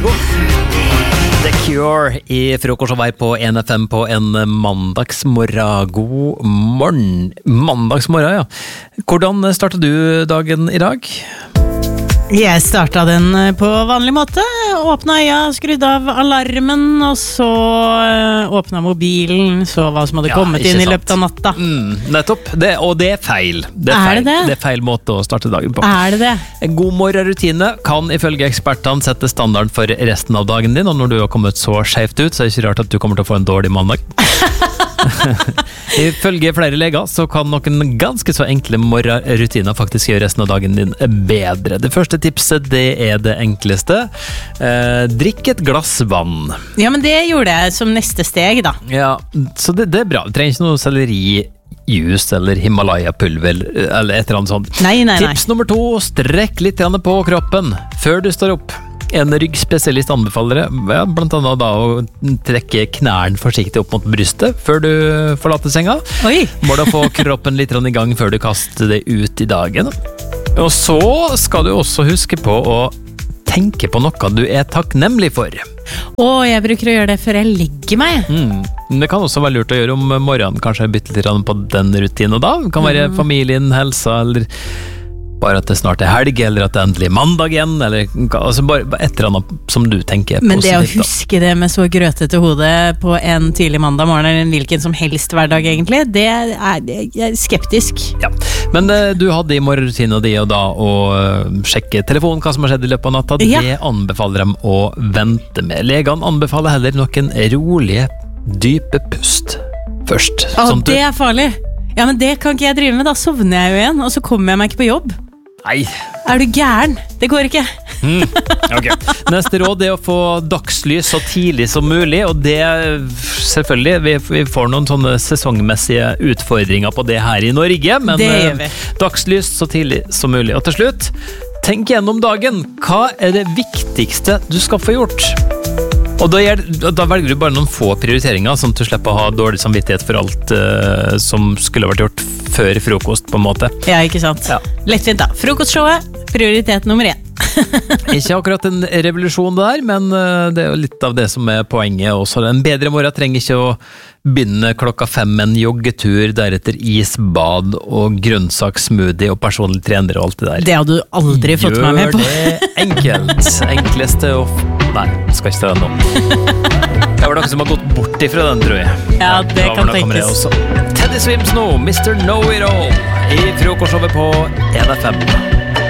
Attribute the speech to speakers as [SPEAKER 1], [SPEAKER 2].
[SPEAKER 1] Kygo. The Cure i frokostshow her på NFM på en mandagsmorgen. God morgen. Mandagsmorgen, ja. Hvordan startet du dagen i dag?
[SPEAKER 2] Jeg startet den på vanlig måte. Åpnet øya, skrudde av alarmen, og så åpnet mobilen, så hva som hadde kommet inn i løpet av natta.
[SPEAKER 1] Nettopp. Og det er feil. Det er feil måte å starte dagen på.
[SPEAKER 2] Er det det?
[SPEAKER 1] En god morgenrutine kan ifølge ekspertene sette standarden for resten av dagen din, og når du har kommet så skjevt ut, så er det ikke rart at du kommer til å få en dårlig mandag. Ifølge flere leger så kan noen ganske så enkle morgenrutiner faktisk gjøre resten av dagen din bedre. Det første tipset, det er det enkleste. Drikk et glass vann.
[SPEAKER 2] Ja, men det gjorde jeg som neste steg da.
[SPEAKER 1] Ja, så det er bra. Du trenger ikke noe sellerijus eller Himalaya-pulver eller et eller annet sånt.
[SPEAKER 2] Nei.
[SPEAKER 1] Tips nummer 2, strekk litt på kroppen før du står opp. En ryggspesialist anbefaler det, blant annet da å trekke knærne forsiktig opp mot brystet før du forlater senga.
[SPEAKER 2] Oi!
[SPEAKER 1] Må da få kroppen litt i gang før du kaster det ut i dagen. Og så skal du også huske på å tenke på noe du er takknemlig for.
[SPEAKER 2] Jeg bruker å gjøre det før jeg legger meg.
[SPEAKER 1] Det kan også være lurt å gjøre om morgenen, kanskje bytte litt på den rutinen da. Det kan være familien, helsa, eller bare at det snart er helg, eller at det er endelig mandag igjen, eller altså bare et eller annet som du tenker positivt.
[SPEAKER 2] Men det å huske det med så grøtete hode på en tidlig mandag morgen, eller en hvilken som helst hverdag egentlig, det er jeg skeptisk.
[SPEAKER 1] Ja, men du hadde i morgenrutinen din da å sjekke telefonen, hva som har skjedd i løpet av natta. Det anbefaler dem å vente med. Legene anbefaler heller noen rolige, dype pust først.
[SPEAKER 2] Det er farlig. Ja, men det kan ikke jeg drive med, da sovner jeg jo igjen, og så kommer jeg meg ikke på jobb.
[SPEAKER 1] Nei.
[SPEAKER 2] Er du gæren? Det går ikke.
[SPEAKER 1] Ok. Neste råd er å få dagslys så tidlig som mulig, og det selvfølgelig, vi får noen sånne sesongmessige utfordringer på det her i Norge, men
[SPEAKER 2] det gjør vi.
[SPEAKER 1] Dagslys så tidlig som mulig. Og til slutt, tenk gjennom dagen. Hva er det viktigste du skal få gjort? Og da velger du bare noen få prioriteringer, sånn at du slipper å ha dårlig samvittighet for alt som skulle vært gjort før frokost, på en måte.
[SPEAKER 2] Ja, ikke sant? Ja. Lettvint da. Frokostshowet, prioritet nummer 1.
[SPEAKER 1] Ikke akkurat en revolusjon der, men det er jo litt av det som er poenget også. En bedre morgen trenger ikke å begynne 5:00 med en joggetur, deretter isbad og grønnsaksmoothie og personlig trener og alt det der.
[SPEAKER 2] Det hadde du aldri fått meg med på.
[SPEAKER 1] Gjør det enkelt. Enkleste og... Nei, skal ikke ta den nå. Det var dere som har gått bort ifra den, tror jeg.
[SPEAKER 2] Ja, det kan tenkes.
[SPEAKER 1] Teddy Swims nå, Mr. Know It All, i frokostshowet på NFM.